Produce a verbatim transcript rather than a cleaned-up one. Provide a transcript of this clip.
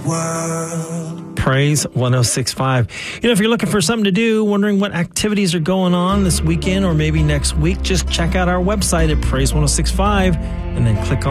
world. Praise one oh six point five. You know, if you're looking for something to do, wondering what activities are going on this weekend or maybe next week, just check out our website at praise one oh six point five and then click on